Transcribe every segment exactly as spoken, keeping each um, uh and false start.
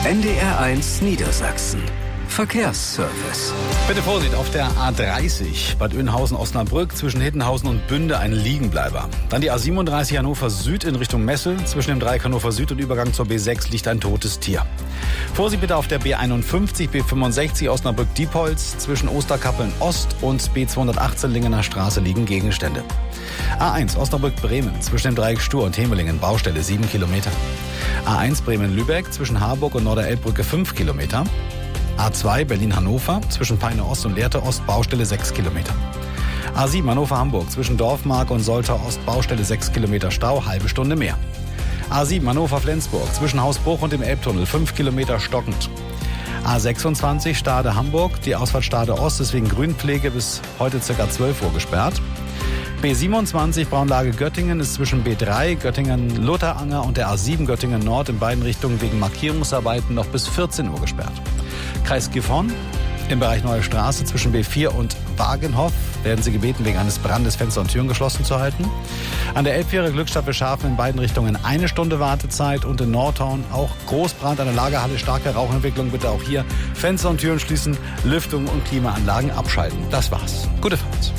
N D R eins Niedersachsen. Verkehrsservice. Bitte Vorsicht auf der A dreißig, Bad Oeynhausen-Osnabrück, zwischen Hittenhausen und Bünde ein Liegenbleiber. Dann die A siebenunddreißig Hannover Süd in Richtung Messel. Zwischen dem Dreieck Hannover Süd und Übergang zur B sechs liegt ein totes Tier. Vorsicht bitte auf der B einundfünfzig, B fünfundsechzig Osnabrück-Diepholz. Zwischen Osterkappeln Ost und B zweihundertachtzehn Lingener Straße liegen Gegenstände. A eins Osnabrück-Bremen, zwischen dem Dreieck Stur und Hemelingen, Baustelle sieben Kilometer. A eins Bremen-Lübeck, zwischen Harburg und Norderelbbrücke fünf Kilometer. A zwei Berlin-Hannover, zwischen Peine Ost und Lehrte Ost, Baustelle sechs Kilometer. A sieben Hannover-Hamburg, zwischen Dorfmark und Soltau Ost, Baustelle sechs Kilometer Stau, halbe Stunde mehr. A sieben Hannover-Flensburg, zwischen Hausbruch und dem Elbtunnel, fünf Kilometer stockend. A sechsundzwanzig Stade-Hamburg, die Ausfahrt Stade Ost ist wegen Grünpflege bis heute ca. zwölf Uhr gesperrt. B siebenundzwanzig Braunlage-Göttingen ist zwischen B drei Göttingen-Lutheranger und der A sieben Göttingen Nord in beiden Richtungen wegen Markierungsarbeiten noch bis vierzehn Uhr gesperrt. Kreis Gifhorn im Bereich Neue Straße zwischen B vier und Wagenhof werden Sie gebeten, wegen eines Brandes Fenster und Türen geschlossen zu halten. An der Elbfähre Glückstadt Schafen in beiden Richtungen eine Stunde Wartezeit und in Nordhorn auch Großbrand an der Lagerhalle, starke Rauchentwicklung. Bitte auch hier Fenster und Türen schließen, Lüftung und Klimaanlagen abschalten. Das war's. Gute Fahrt.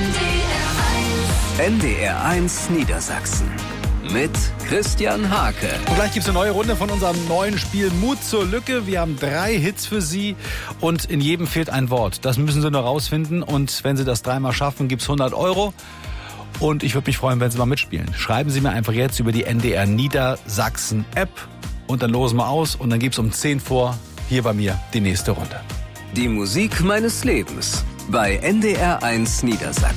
N D R eins Niedersachsen mit Christian Hake. Und gleich gibt es eine neue Runde von unserem neuen Spiel Mut zur Lücke. Wir haben drei Hits für Sie und in jedem fehlt ein Wort. Das müssen Sie nur rausfinden und wenn Sie das dreimal schaffen, gibt es hundert Euro. Und ich würde mich freuen, wenn Sie mal mitspielen. Schreiben Sie mir einfach jetzt über die N D R Niedersachsen App und dann losen wir aus und dann gibt es um zehn vor hier bei mir die nächste Runde. Die Musik meines Lebens bei N D R eins Niedersachsen.